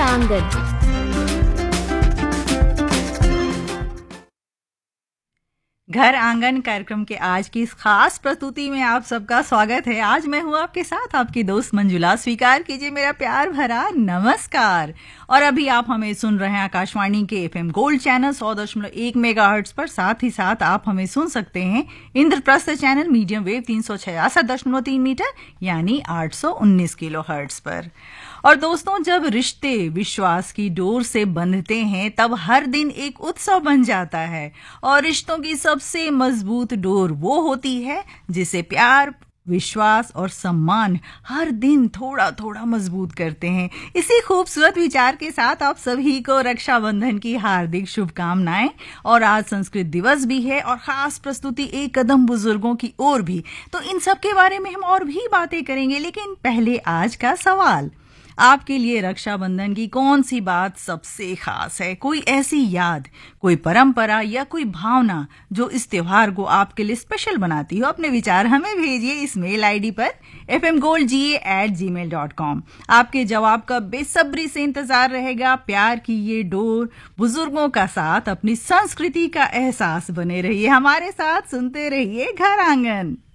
आंगन। घर आंगन कार्यक्रम के आज की इस खास प्रस्तुति में आप सबका स्वागत है। आज मैं हूँ आपके साथ आपकी दोस्त मंजुला। स्वीकार कीजिए मेरा प्यार भरा नमस्कार। और अभी आप हमें सुन रहे हैं आकाशवाणी के एफएम गोल्ड चैनल 100.1 मेगाहर्ट्ज पर। साथ ही साथ आप हमें सुन सकते हैं Indraprastha channel medium wave 366.3 metre यानी 819 किलोहर्ट्ज पर। और दोस्तों, जब रिश्ते विश्वास की डोर से बंधते हैं तब हर दिन एक उत्सव बन जाता है। और रिश्तों की सबसे मजबूत डोर वो होती है जिसे प्यार, विश्वास और सम्मान हर दिन थोड़ा थोड़ा मजबूत करते हैं। इसी खूबसूरत विचार के साथ आप सभी को रक्षाबंधन की हार्दिक शुभकामनाएं। और आज संस्कृत दिवस भी है और खास प्रस्तुति एक कदम बुजुर्गों की ओर भी। तो इन सब के बारे में हम और भी बातें करेंगे, लेकिन पहले आज का सवाल। आपके लिए रक्षाबंधन की कौन सी बात सबसे खास है? कोई ऐसी याद, कोई परंपरा या कोई भावना जो इस त्योहार को आपके लिए स्पेशल बनाती हो? अपने विचार हमें भेजिए इस मेल आईडी पर fmgoldga@gmail.com। आपके जवाब का बेसब्री से इंतजार रहेगा। प्यार की ये डोर, बुजुर्गों का साथ, अपनी संस्कृति का एहसास बने रहिए हमारे साथ। सुनते रहिए घर आंगन।